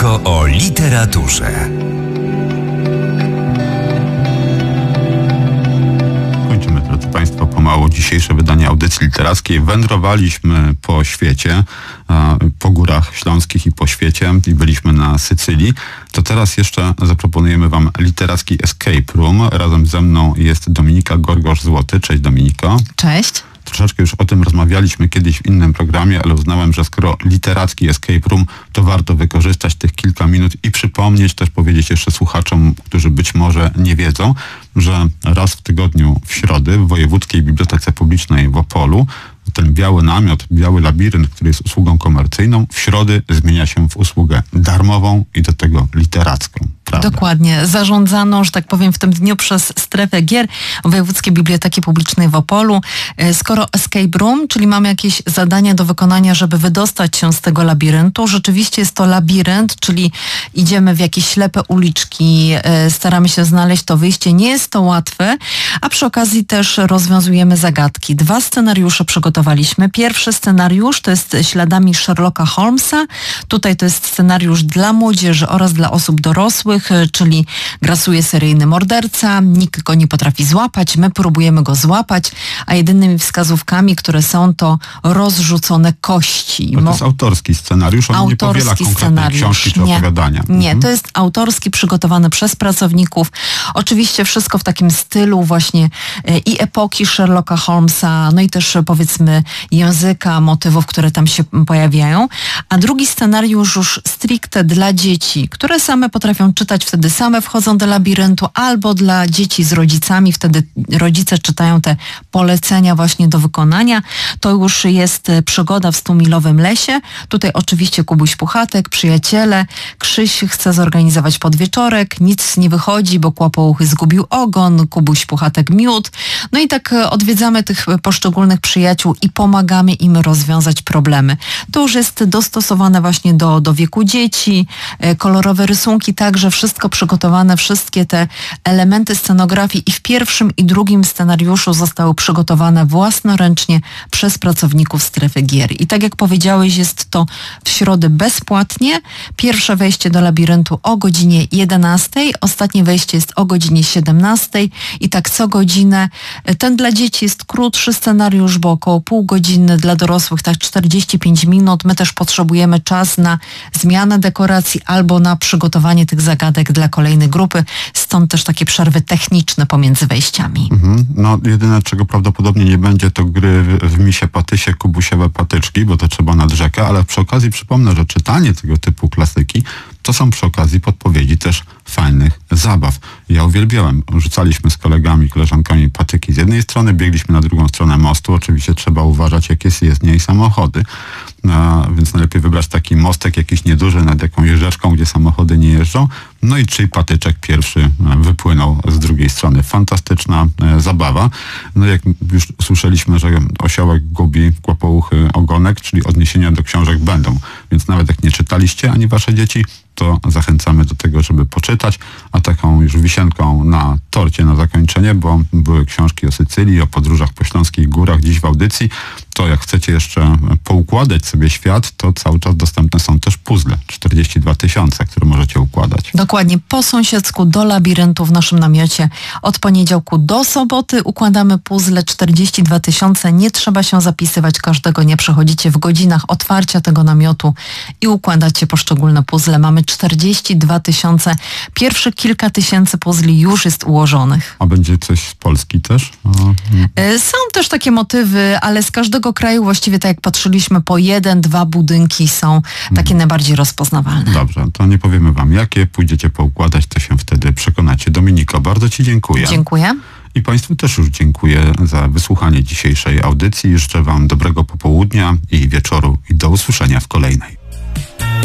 tylko o literaturze. Kończymy, drodzy Państwo, pomału dzisiejsze wydanie audycji literackiej. Wędrowaliśmy po świecie, po górach śląskich i po świecie i byliśmy na Sycylii. To teraz jeszcze zaproponujemy Wam literacki escape room. Razem ze mną jest Dominika Gorgosz-Złoty. Cześć, Dominiko. Cześć. Troszeczkę już o tym rozmawialiśmy kiedyś w innym programie, ale uznałem, że skoro literacki escape room, to warto wykorzystać tych kilka minut i przypomnieć, też powiedzieć jeszcze słuchaczom, którzy być może nie wiedzą, że raz w tygodniu w środę w Wojewódzkiej Bibliotece Publicznej w Opolu ten biały namiot, biały labirynt, który jest usługą komercyjną, w środę zmienia się w usługę darmową i do tego literacką. Prawda? Dokładnie. Zarządzaną, że tak powiem, w tym dniu przez Strefę Gier Wojewódzkiej Biblioteki Publicznej w Opolu. Skoro escape room, czyli mamy jakieś zadania do wykonania, żeby wydostać się z tego labiryntu, rzeczywiście jest to labirynt, czyli idziemy w jakieś ślepe uliczki, staramy się znaleźć to wyjście. Nie jest to łatwe, a przy okazji też rozwiązujemy zagadki. 2 scenariusze przygotowaliśmy. Pierwszy scenariusz to jest Śladami Sherlocka Holmesa. Tutaj to jest scenariusz dla młodzieży oraz dla osób dorosłych, czyli grasuje seryjny morderca, nikt go nie potrafi złapać, my próbujemy go złapać, a jedynymi wskazówkami, które są, to rozrzucone kości. To jest autorski scenariusz, on nie powiela konkretnej książki czy opowiadania. Nie, to jest autorski, przygotowany przez pracowników. Oczywiście wszystko w takim stylu właśnie i epoki Sherlocka Holmesa, no i też powiedzmy języka, motywów, które tam się pojawiają. A drugi scenariusz już stricte dla dzieci, które same potrafią czytać, wtedy same wchodzą do labiryntu, albo dla dzieci z rodzicami, wtedy rodzice czytają te polecenia właśnie do wykonania. To już jest Przygoda w 100-milowym lesie. Tutaj oczywiście Kubuś Puchatek, przyjaciele. Krzyś chce zorganizować podwieczorek, nic nie wychodzi, bo Kłopouchy zgubił ogon, Kubuś Puchatek miód. No i tak odwiedzamy tych poszczególnych przyjaciół i pomagamy im rozwiązać problemy. To już jest dostosowane właśnie do wieku dzieci, kolorowe rysunki, także wszystko przygotowane, wszystkie te elementy scenografii i w pierwszym i drugim scenariuszu zostały przygotowane własnoręcznie przez pracowników Strefy Gier. I tak jak powiedziałeś, jest to w środę bezpłatnie. Pierwsze wejście do labiryntu o godzinie 11, ostatnie wejście jest o godzinie 17 i tak co godzinę. Ten dla dzieci jest krótszy scenariusz, bo około pół godziny, dla dorosłych tak 45 minut. My też potrzebujemy czas na zmianę dekoracji albo na przygotowanie tych zagadek dla kolejnej grupy. Stąd też takie przerwy techniczne pomiędzy wejściami. No jedyne, czego prawdopodobnie nie będzie, to gry w misie patysie, kubusiowe patyczki, bo to trzeba nad rzekę, ale przy okazji przypomnę, że czytanie tego typu klasyki to są przy okazji podpowiedzi też fajnych zabaw. Ja uwielbiałem. Rzucaliśmy z kolegami, koleżankami patyki z jednej strony, biegliśmy na drugą stronę mostu. Oczywiście trzeba uważać, jak jest jezdnia i samochody. Więc najlepiej wybrać taki mostek jakiś nieduży nad jakąś rzeczką, gdzie samochody nie jeżdżą. No i czyj patyczek pierwszy wypłynął z drugiej strony. Fantastyczna zabawa. No jak już słyszeliśmy, że osiołek gubi, Kłopouchy ogonek, czyli odniesienia do książek będą. Więc nawet jak nie czytaliście ani wasze dzieci, to zachęcamy do tego, żeby poczytać, a taką już wisienką na torcie na zakończenie, bo były książki o Sycylii, o podróżach po śląskich górach dziś w audycji, to jak chcecie jeszcze poukładać sobie świat, to cały czas dostępne są też puzzle, 42 000, które możecie układać. Dokładnie, po sąsiedzku do labiryntu w naszym namiocie od poniedziałku do soboty układamy puzzle 42 000, nie trzeba się zapisywać każdego dnia, przechodzicie w godzinach otwarcia tego namiotu i układacie poszczególne puzzle. Mamy 42 000, pierwsze kilka tysięcy puzli już jest ułożonych. A będzie coś z Polski też? Są też takie motywy, ale z każdego kraju właściwie, tak jak patrzyliśmy, po 1-2 budynki są takie najbardziej rozpoznawalne. Dobrze, to nie powiemy wam jakie, pójdziecie poukładać, to się wtedy przekonacie. Dominiko, bardzo ci dziękuję. Dziękuję. I Państwu też już dziękuję za wysłuchanie dzisiejszej audycji. Życzę Wam dobrego popołudnia i wieczoru i do usłyszenia w kolejnej.